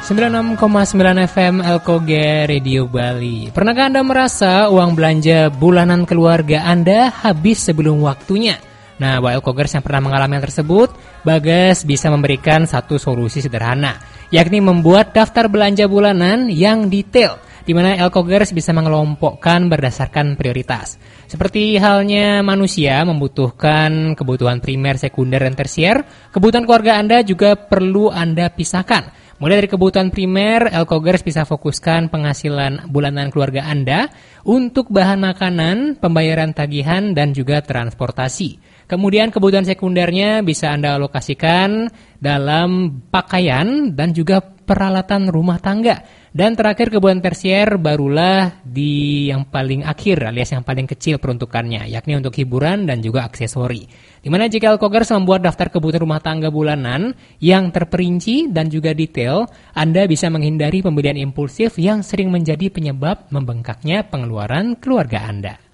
96,9 FM Elkoge Radio Bali. Pernahkah Anda merasa uang belanja bulanan keluarga Anda habis sebelum waktunya? Nah, buat Elkogers yang pernah mengalami hal tersebut, Bagas bisa memberikan satu solusi sederhana, yakni membuat daftar belanja bulanan yang detail, di mana Elkogers bisa mengelompokkan berdasarkan prioritas. Seperti halnya manusia membutuhkan kebutuhan primer, sekunder, dan tersier, kebutuhan keluarga Anda juga perlu Anda pisahkan. Mulai dari kebutuhan primer, Elkogers bisa fokuskan penghasilan bulanan keluarga Anda untuk bahan makanan, pembayaran tagihan, dan juga transportasi. Kemudian kebutuhan sekundernya bisa Anda alokasikan dalam pakaian dan juga peralatan rumah tangga. Dan terakhir kebutuhan tersier barulah di yang paling akhir alias yang paling kecil peruntukannya, yakni untuk hiburan dan juga aksesori. Dimana jika Elkogers membuat daftar kebutuhan rumah tangga bulanan yang terperinci dan juga detail, Anda bisa menghindari pembelian impulsif yang sering menjadi penyebab membengkaknya pengeluaran keluarga Anda.